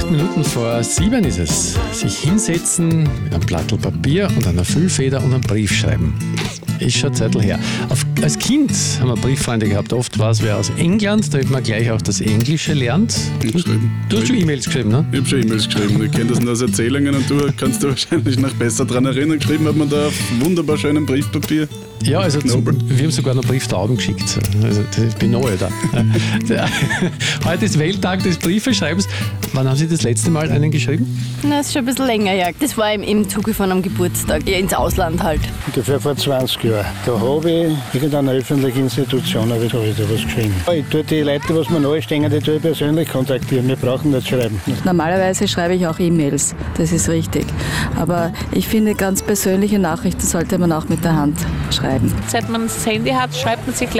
Minuten vor 7 ist es. Sich hinsetzen, mit einem Blatt Papier und einer Füllfeder und einen Brief schreiben. Ist schon eine Zeit her. Als Kind haben wir Brieffreunde gehabt. Oft war es wer aus England, damit man gleich auch das Englische lernt. Du hast schon E-Mails geschrieben, ne? Ich habe schon E-Mails geschrieben. Ich kenne das nur aus Erzählungen und du kannst dich wahrscheinlich noch besser daran erinnern. Geschrieben hat man da auf wunderbar schönem Briefpapier. Ja, also wir haben sogar noch Brieftauben geschickt. Also ich bin neu da. Heute ist Welttag des Briefeschreibens. Wann haben Sie das letzte Mal einen geschrieben? Das ist schon ein bisschen länger her. Das war im Zuge von einem Geburtstag, ins Ausland halt. Ungefähr vor 20 Jahren. Da habe ich irgendeiner öffentlichen Institution da was geschrieben. Ich tue die Leute, was mir nahestehen, die tue ich persönlich kontaktieren. Wir brauchen nicht schreiben. Normalerweise schreibe ich auch E-Mails, das ist richtig. Aber ich finde, ganz persönliche Nachrichten sollte man auch mit der Hand schreiben. Seit man das Handy hat, schreibt man sich